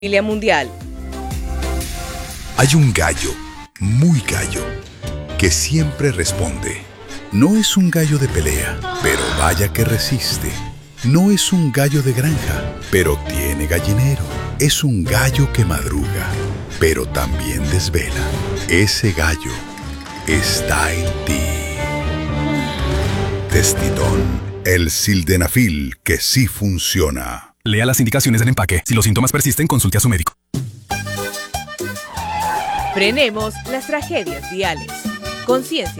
Familia mundial. Hay un gallo, muy gallo, que siempre responde. No es un gallo de pelea, pero vaya que resiste. No es un gallo de granja, pero tiene gallinero. Es un gallo que madruga, pero también desvela. Ese gallo está en ti. Testitón, el sildenafil que sí funciona. Lea las indicaciones del empaque. Si los síntomas persisten, consulte a su médico. Frenemos las tragedias viales. Conciencia.